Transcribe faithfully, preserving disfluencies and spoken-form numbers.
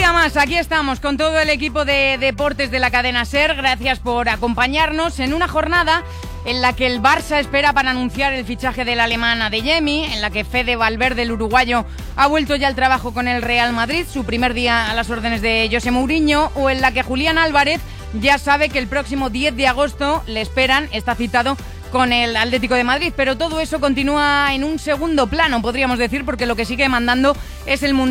día más, aquí estamos con todo el equipo de deportes de la cadena SER. Gracias por acompañarnos en una jornada en la que el Barça espera para anunciar el fichaje del alemán Adeyemi, en la que Fede Valverde, el uruguayo, ha vuelto ya al trabajo con el Real Madrid, su primer día a las órdenes de José Mourinho, o en la que Julián Álvarez ya sabe que el próximo diez de agosto le esperan, está citado con el Atlético de Madrid, pero todo eso continúa en un segundo plano, podríamos decir, porque lo que sigue mandando es el Mundial